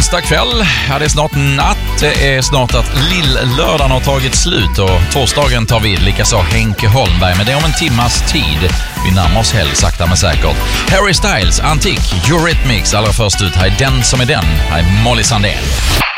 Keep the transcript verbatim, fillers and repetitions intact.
onsdag kväll. Ja, det är snart natt. Det är snart att lill-lördagen har tagit slut och torsdagen tar vid. Likaså Henke Holmberg. Men det är om en timmas tid. Vi närmar oss helg sakta men säkert. Harry Styles, Antik, Eurythmics. Allra först ut, här är Den som är den. Här är Molly Sandén.